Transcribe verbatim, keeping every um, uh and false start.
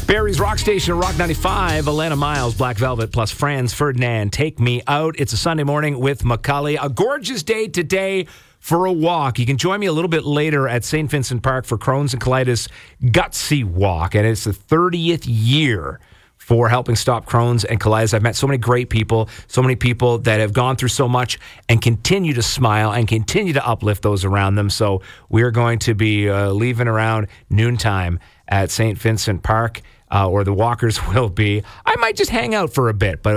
Barry's Rock Station, Rock ninety-five, Alana Miles, Black Velvet, plus Franz Ferdinand, Take Me Out. It's a Sunday morning with Macaulay. A gorgeous day today for a walk. You can join me a little bit later at Saint Vincent Park for Crohn's and Colitis Gutsy Walk, and it's the thirtieth year for helping stop Crohn's and colitis. I've met so many great people, so many people that have gone through so much and continue to smile and continue to uplift those around them. So we're going to be uh, leaving around noontime at Saint Vincent Park, uh, or the walkers will be. I might just hang out for a bit, but